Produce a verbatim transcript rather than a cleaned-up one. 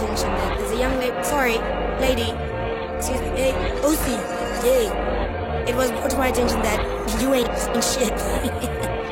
attention that there's a young lady, sorry, lady, excuse me, hey, O C, hey, it was brought to my attention that you ain't saying shit.